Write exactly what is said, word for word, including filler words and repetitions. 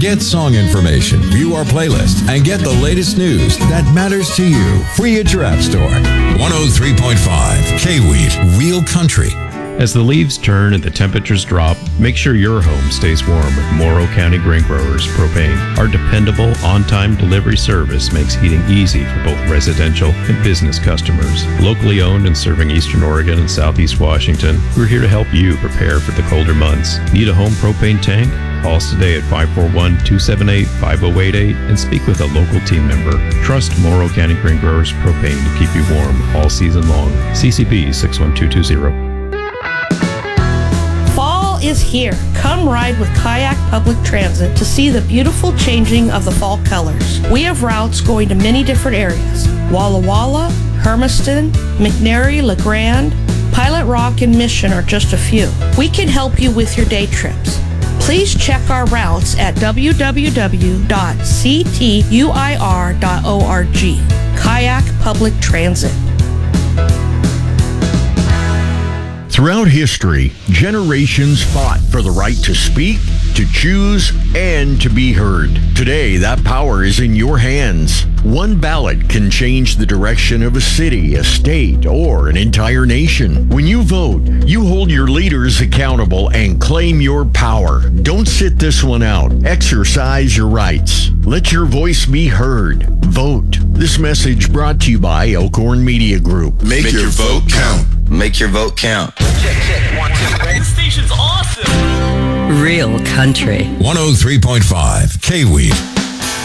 Get song information, view our playlist, and get the latest news that matters to you. Free at your app store. one oh three point five K-Weed, Real Country. As the leaves turn and the temperatures drop, make sure your home stays warm with Morrow County Grain Growers Propane. Our dependable, on-time delivery service makes heating easy for both residential and business customers. Locally owned and serving Eastern Oregon and Southeast Washington, we're here to help you prepare for the colder months. Need a home propane tank? Call us today at five four one, two seven eight, five oh eight eight and speak with a local team member. Trust Morrow County Grain Growers Propane to keep you warm all season long. C C B six one two two zero. Is here. Come ride with Kayak Public Transit to see the beautiful changing of the fall colors. We have routes going to many different areas. Walla Walla, Hermiston, McNary, LeGrand, Pilot Rock, and Mission are just a few. We can help you with your day trips. Please check our routes at w w w dot c t u i r dot org. Kayak Public Transit. Throughout history, generations fought for the right to speak, to choose, and to be heard. Today, that power is in your hands. One ballot can change the direction of a city, a state, or an entire nation. When you vote, you hold your leaders accountable and claim your power. Don't sit this one out. Exercise your rights. Let your voice be heard. Vote. This message brought to you by Elkhorn Media Group. Make, Make your, your vote count. Make your vote count. Check, check, one, two. This station's awesome. Real Country. one oh three point five K-Weed.